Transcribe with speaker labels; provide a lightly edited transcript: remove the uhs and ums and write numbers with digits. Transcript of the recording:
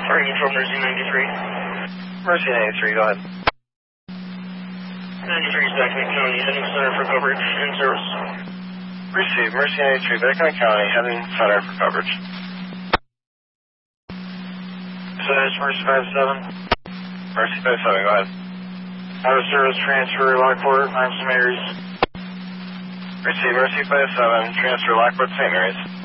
Speaker 1: Sorry, control Mercy 93.
Speaker 2: Mercy 93, go ahead.
Speaker 1: 93 is Beckman County, heading center for coverage, in service.
Speaker 2: Receive, Mercy 93, Beckman County, heading center for coverage.
Speaker 1: Finish, Mercy 57.
Speaker 2: Mercy 57, go ahead.
Speaker 1: Out of service, transfer, Lockport, I'm St. Mary's.
Speaker 2: Receive, Mercy 57, transfer Lockport, St. Mary's.